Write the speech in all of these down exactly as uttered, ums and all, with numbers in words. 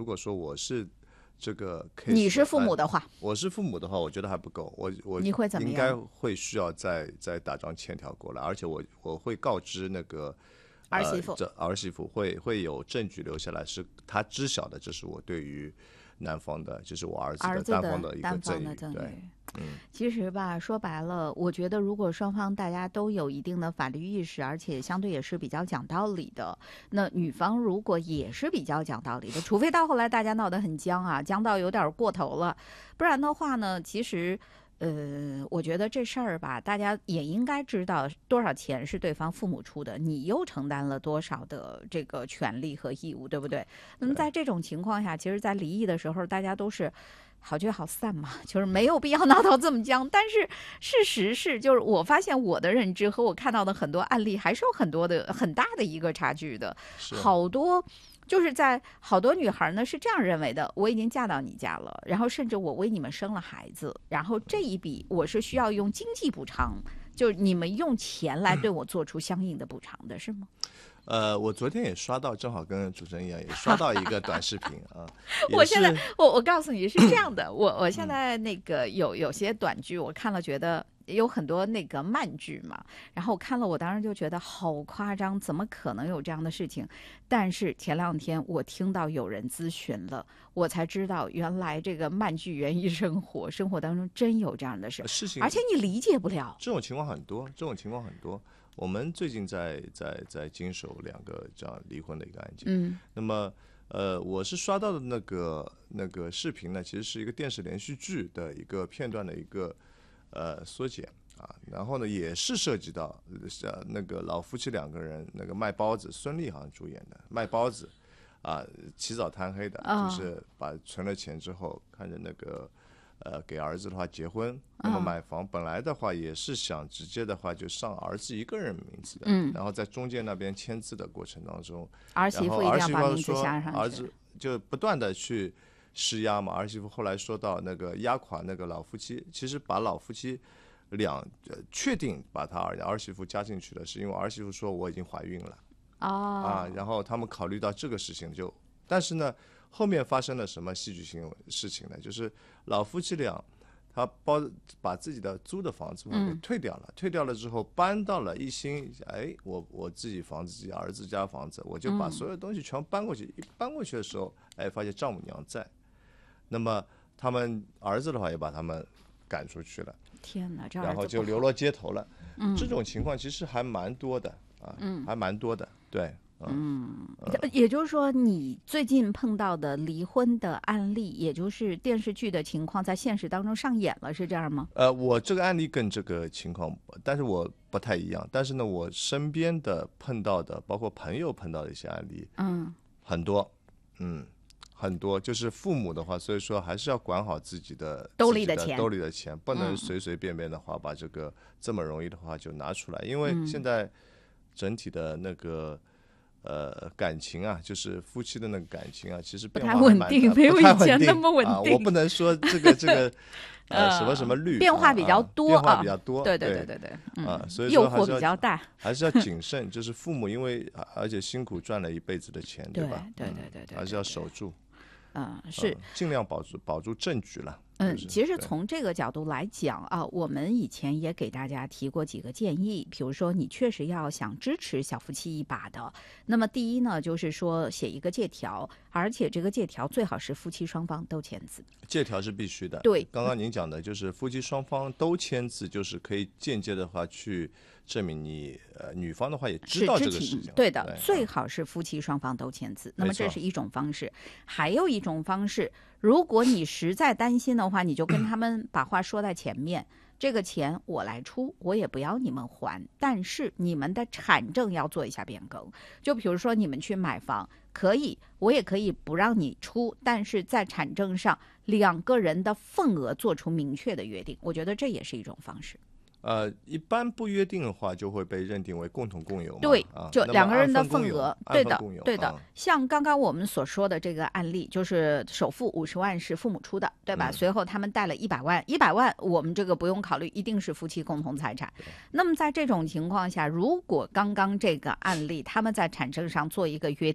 如果说我是这个 case， 你是父母的话， 我是父母的话，我觉得还不够，我我你会怎么样？ 应该会需要再再打张欠条过来，而且我我会告知那个儿媳妇， 呃、这儿媳妇会会有证据留下来，是他知晓的，这是我对于男方的，就是我儿子的单方的一个赠与。对，嗯， 其实吧，说白了，我觉得如果双方大家都有一定的法律意识，而且相对也是比较讲道理的，那女方如果也是比较讲道理的，除非到后来大家闹得很僵啊，僵到有点过头了，不然的话呢，其实。呃，我觉得这事儿吧，大家也应该知道多少钱是对方父母出的，你又承担了多少的这个权利和义务，对不对？那么在这种情况下，其实，在离异的时候，大家都是好聚好散嘛，就是没有必要闹到这么僵。但是事实是，就是我发现我的认知和我看到的很多案例，还是有很多的很大的一个差距的，好多。就是在好多女孩呢是这样认为的，我已经嫁到你家了，然后甚至我为你们生了孩子，然后这一笔我是需要用经济补偿，就是你们用钱来对我做出相应的补偿的，是吗？ 呃，我昨天也刷到，正好跟主持人一样，也刷到一个短视频啊。 我现在，我我告诉你是这样的，我我现在那个有有些短剧，我看了觉得。有很多那个慢剧嘛，然后我看了，我当时就觉得好夸张，怎么可能有这样的事情？但是前两天我听到有人咨询了，我才知道原来这个慢剧源于生活，生活当中真有这样的事事情， 而且你理解不了。 这种情况很多，这种情况很多。我们最近在在在经手两个这样离婚的一个案件， 嗯， 那么呃，我是刷到的那个那个视频呢，其实是一个电视连续剧的一个片段的一个。呃，缩减啊，然后呢，也是涉及到呃那个老夫妻两个人，那个卖包子，孙俪好像主演的卖包子，啊，起早贪黑的， 哦、 就是把存了钱之后，看着那个呃给儿子的话结婚，那么买房，哦、本来的话也是想直接的话就上儿子一个人名字的， 嗯， 然后在中间那边签字的过程当中， 儿媳妇一定要把名字加上去， 儿子就不断的去。施压嘛，儿媳妇后来说到那个压垮那个老夫妻，其实把老夫妻两、呃、确定把他儿儿媳妇加进去的，是因为儿媳妇说我已经怀孕了， 哦， 啊，然后他们考虑到这个事情就，但是呢，后面发生了什么戏剧性事情呢？就是老夫妻俩他包把自己的租的房子给退掉了，嗯、退掉了之后搬到了一心，哎，我我自己房子，自己儿子家房子，我就把所有东西全搬过去，嗯、一搬过去的时候，哎，发现丈母娘在。那么他们儿子的话也把他们赶出去了， 天哪，这然后就流落街头了。 嗯、 这种情况其实还蛮多的啊， 嗯、 还蛮多的，对。 嗯，也就是说，你最近碰到的离婚的案例，也就是电视剧的情况，在现实当中上演了，是这样吗？ 呃，我这个案例跟这个情况，但是我不太一样。但是呢，我身边的碰到的，包括朋友碰到的一些案例， 嗯， 很多，嗯。很多就是父母的话，所以说还是要管好自己的兜里的钱， 兜里的钱不能随随便便的话、嗯、把这个这么容易的话就拿出来，因为现在整体的那个呃感情啊，就是夫妻的那个感情啊，其实变化不太稳定，没有以前那么稳定。 啊、我不能说这个这个呃什么什么率、 呃、变化比较多， 变化比较多， 对对对对对， 嗯、啊，所以诱惑比较大， 还是要谨慎。就是父母因为而且辛苦赚了一辈子的钱， 对吧？ 对对对对， 还是要守住。 嗯，是、 嗯、尽量保住保住证据了。 嗯，其实从这个角度来讲啊，我们以前也给大家提过几个建议，比如说你确实要想支持小夫妻一把的，那么第一呢，就是说写一个借条，而且这个借条最好是夫妻双方都签字。 借条是必须的。 对， 刚刚您讲的就是夫妻双方都签字，就是可以间接的话去证明你呃女方的话也知道这个事情。 对的，对最好是夫妻双方都签字。那么这是一种方式，还有一种方式，如果你实在担心的话，你就跟他们把话说在前面。这个钱我来出，我也不要你们还，但是你们的产证要做一下变更。就比如说你们去买房，可以，我也可以不让你出，但是在产证上两个人的份额做出明确的约定，我觉得这也是一种方式。 呃，一般不约定的话，就会被认定为共同共有嘛。 对， 啊、 就两个人的份额，对的，对的、 啊。 像刚刚我们所说的这个案例，就是首付五十万是父母出的，对吧？嗯、随后他们贷了一百万，一百万我们这个不用考虑，一定是夫妻共同财产。那么在这种情况下，如果刚刚这个案例他们在产证上做一个约定，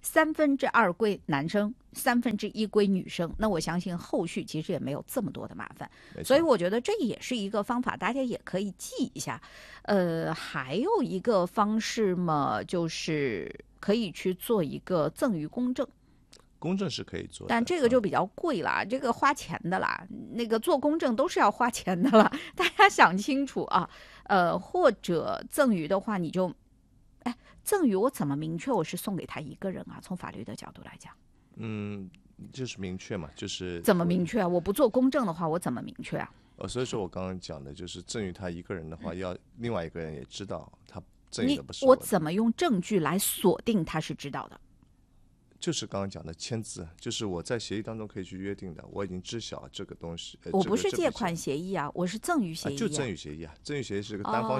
三分之二归男生，三分之一归女生，那我相信后续其实也没有这么多的麻烦。所以我觉得这也是一个方法，大家也可以记一下。呃，还有一个方式嘛，就是可以去做一个赠与公证。 公证是可以做的， 但这个就比较贵了，嗯、这个花钱的啦。那个做公证都是要花钱的了，大家想清楚啊。呃，或者赠与的话，你就，哎，赠与我怎么明确我是送给他一个人啊？从法律的角度来讲， 嗯，就是明确嘛，就是怎么明确啊？我不做公证的话，我怎么明确啊？ 呃，所以说我刚刚讲的就是赠与他一个人的话，要另外一个人也知道他赠与的不是我。我怎么用证据来锁定他是知道的？ 就是刚刚讲的签字，就是我在协议当中可以去约定的，我已经知晓这个东西。呃、 我不是借款协议啊，我是赠与协议、啊啊，就赠与协议啊，赠与协议是个单方